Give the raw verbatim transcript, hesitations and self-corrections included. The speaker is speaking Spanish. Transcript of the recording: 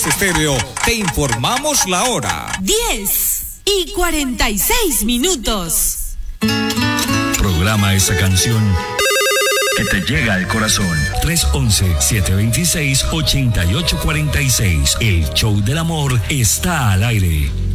Estéreo, te informamos la hora. diez y cuarenta y seis minutos. Programa esa canción que te llega al corazón. tres once, siete veintiséis, ochenta y ocho cuarenta y seis. El show del amor está al aire.